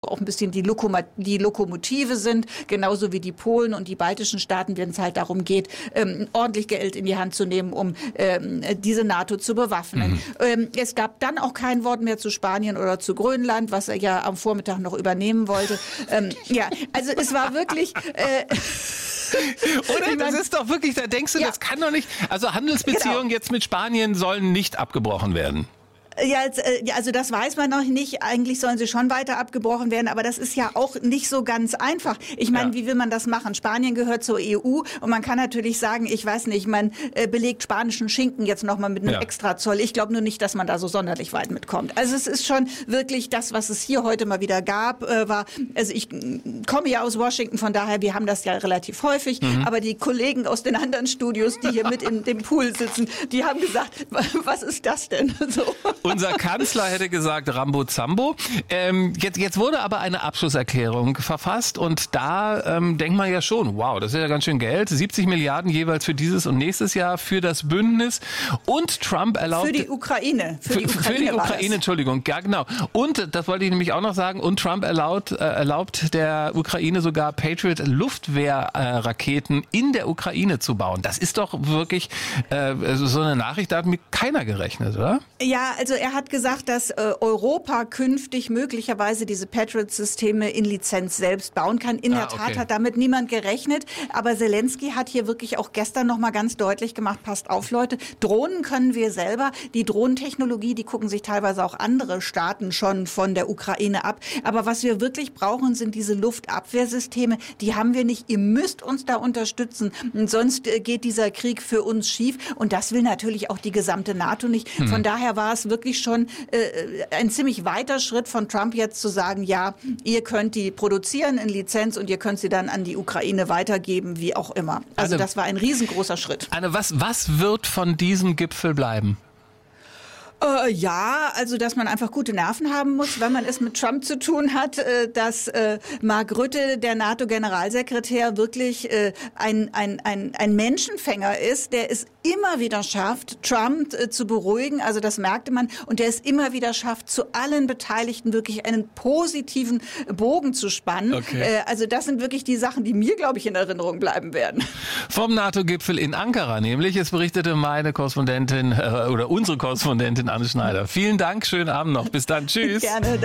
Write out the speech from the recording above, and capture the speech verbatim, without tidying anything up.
auch ein bisschen die, Lokoma- die Lokomotive sind, genauso wie die Polen und die baltischen Staaten, wenn es halt darum geht, ähm, ordentlich Geld in die Hand zu nehmen, um ähm, diese NATO zu bewaffnen. Mhm. Ähm, es gab dann auch kein Wort mehr zu Spanien oder zu Grönland, was er ja am Vormittag noch übernehmen wollte. ähm, ja, also es war wirklich... Äh, Oder? Das ist doch wirklich, da denkst du, ja. das kann doch nicht... Also Handelsbeziehungen genau. jetzt mit Spanien sollen nicht abgebrochen werden. Ja, also das weiß man noch nicht. Eigentlich sollen sie schon weiter abgebrochen werden, aber das ist ja auch nicht so ganz einfach. Ich meine, ja. wie will man das machen? Spanien gehört zur E U und man kann natürlich sagen, ich weiß nicht, man belegt spanischen Schinken jetzt nochmal mit einem ja. Extrazoll. Ich glaube nur nicht, dass man da so sonderlich weit mitkommt. Also es ist schon wirklich das, was es hier heute mal wieder gab, war, also ich komme ja aus Washington, von daher, wir haben das ja relativ häufig, mhm. aber die Kollegen aus den anderen Studios, die hier mit in dem Pool sitzen, die haben gesagt, was ist das denn? So. Unser Kanzler hätte gesagt Rambo Zambo. Ähm, jetzt, jetzt wurde aber eine Abschlusserklärung verfasst und da ähm, denkt man ja schon, wow, das ist ja ganz schön Geld. siebzig Milliarden jeweils für dieses und nächstes Jahr für das Bündnis und Trump erlaubt... Für die Ukraine. Für die Ukraine, für die Ukraine Entschuldigung. Ja, genau. Und, das wollte ich nämlich auch noch sagen, und Trump erlaubt, äh, erlaubt der Ukraine sogar Patriot-Luftwehrraketen äh, in der Ukraine zu bauen. Das ist doch wirklich äh, so eine Nachricht, da hat mit keiner gerechnet, oder? Ja, also er hat gesagt, dass äh, Europa künftig möglicherweise diese Patriot-Systeme in Lizenz selbst bauen kann. In ah, der Tat okay. hat damit niemand gerechnet. Aber Zelensky hat hier wirklich auch gestern noch mal ganz deutlich gemacht, passt auf, Leute, Drohnen können wir selber. Die Drohnentechnologie, die gucken sich teilweise auch andere Staaten schon von der Ukraine ab. Aber was wir wirklich brauchen, sind diese Luftabwehrsysteme. Die haben wir nicht. Ihr müsst uns da unterstützen. Und sonst äh, geht dieser Krieg für uns schief. Und das will natürlich auch die gesamte NATO nicht. Hm. Von daher war es wirklich schon äh, ein ziemlich weiter Schritt von Trump jetzt zu sagen, ja, ihr könnt die produzieren in Lizenz und ihr könnt sie dann an die Ukraine weitergeben, wie auch immer. Also Anne, das war ein riesengroßer Schritt. Anne, was, was wird von diesem Gipfel bleiben? Äh, ja, also dass man einfach gute Nerven haben muss, wenn man es mit Trump zu tun hat, äh, dass äh, Mark Rutte, der NATO-Generalsekretär, wirklich äh, ein, ein, ein, ein Menschenfänger ist, der es immer wieder schafft, Trump äh, zu beruhigen, also das merkte man, und der es immer wieder schafft, zu allen Beteiligten wirklich einen positiven Bogen zu spannen. Okay. Äh, also das sind wirklich die Sachen, die mir, glaube ich, in Erinnerung bleiben werden. Vom NATO-Gipfel in Ankara nämlich, es berichtete meine Korrespondentin äh, oder unsere Korrespondentin Anne Schneider. Vielen Dank, schönen Abend noch. Bis dann. Tschüss. Gerne.